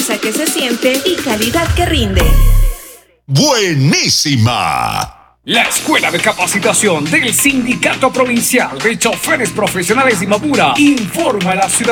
Certeza que se siente y calidad que rinde. ¡Buenísima! La Escuela de Capacitación del Sindicato Provincial de Choferes Profesionales de Imbabura informa a la ciudad